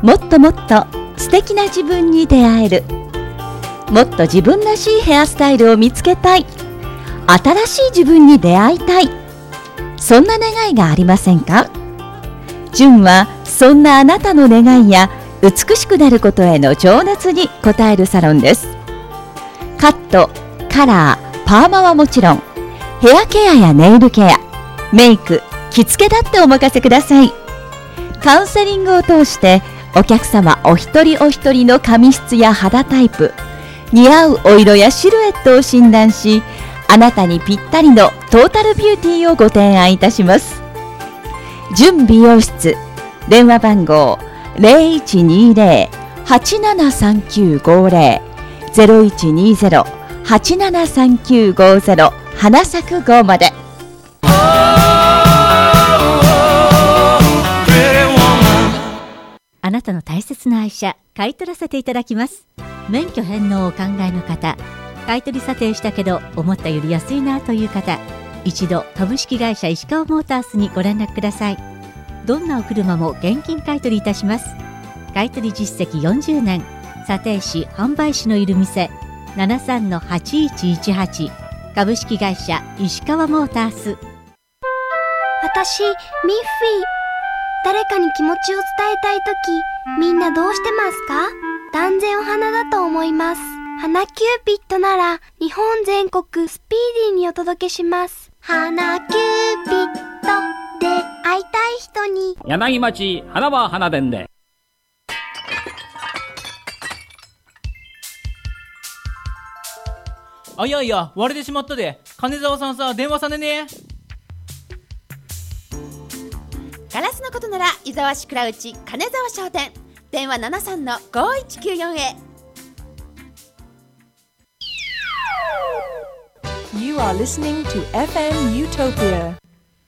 もっともっと素敵な自分に出会える、もっと自分らしいヘアスタイルを見つけたい、新しい自分に出会いたい、そんな願いがありませんか？純はそんなあなたの願いや美しくなることへの情熱に応えるサロンです。カット、カラー、パーマはもちろん、ヘアケアやネイルケア、メイク、着付けだってお任せください。カウンセリングを通してお客様お一人お一人の髪質や肌タイプ、似合うお色やシルエットを診断し、あなたにぴったりのトータルビューティーをご提案いたします。純美容室、電話番号 0120-873950 0120-873950 花咲く号まで。 あなたの大切な愛車、買い取らせていただきます。免許返納をお考えの方、買い取り査定したけど思ったより安いなという方、一度株式会社石川モータースにご連絡ください。どんなお車も現金買い取りいたします。買い取り実績40年、査定士販売士のいる店、73-8118 株式会社石川モータース。 私ミッフィー、誰かに気持ちを伝えたいとき、みんなどうしてますか？断然お花だと思います。花キューピッドなら日本全国スピーディーにお届けします。花キューピッドで会いたい人に。 柳町花は花伝で。 あ、いやいや、割れてしまったで。金沢さんさ、電話さねね。 ガラスのことなら伊沢市倉内金沢商店、電話73-5194へ。 You are listening to FM Utopia。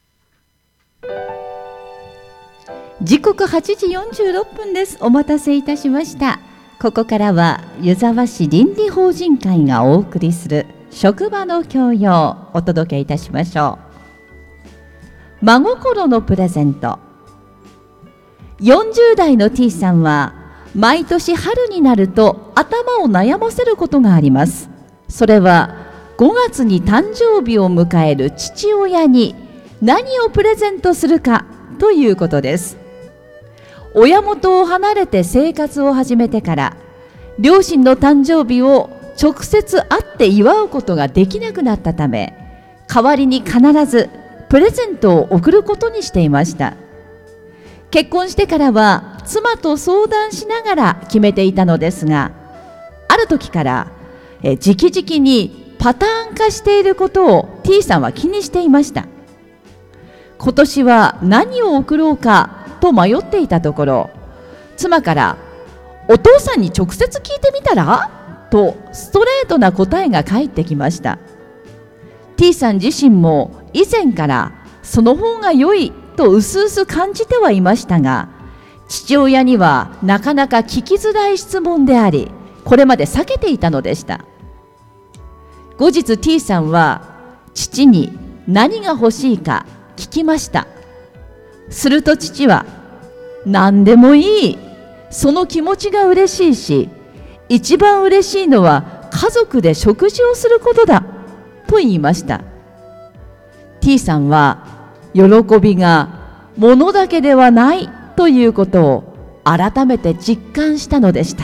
時刻8時46分です。お待たせいたしました。ここからは湯沢市倫理法人会がお送りする職場の教養をお届けいたしましょう。真心のプレゼント。40代の T さんは毎年春になると頭を悩ませることがあります。それは5月に誕生日を迎える父親に何をプレゼントするかということです。親元を離れて生活を始めてから両親の誕生日を直接会って祝うことができなくなったため、代わりに必ずプレゼントを贈ることにしていました。結婚してからは妻と相談しながら決めていたのですが、ある時から直々にパターン化していることを T さんは気にしていました。今年は何を贈ろうかと迷っていたところ、妻からお父さんに直接聞いてみたらとストレートな答えが返ってきました。 T さん自身も以前からその方が良いとうすうす感じてはいましたが、父親にはなかなか聞きづらい質問であり、これまで避けていたのでした。後日 T さんは父に何が欲しいか聞きました。すると父は、何でもいい、その気持ちが嬉しいし、一番嬉しいのは家族で食事をすることだと言いました。 T さんは喜びが物だけではないということを改めて実感したのでした。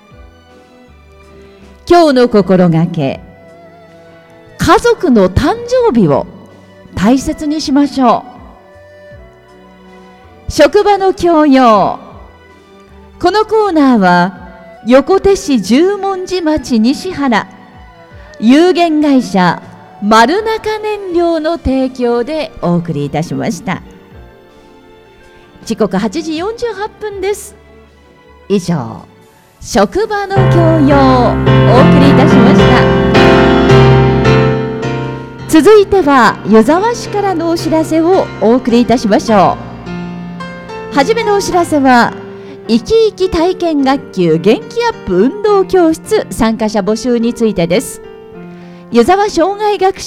今日の心がけ、家族の誕生日を大切にしましょう。職場の教養。このコーナーは横手市十文字町西原有限会社丸中燃料の提供でお送りいたしました。時刻8時48分です。以上、職場の教養をお送りいたしました。続いては湯沢市からのお知らせをお送りいたしましょう。はじめのお知らせは、生き生き体験学級元気アップ運動教室参加者募集についてです。湯沢障害学習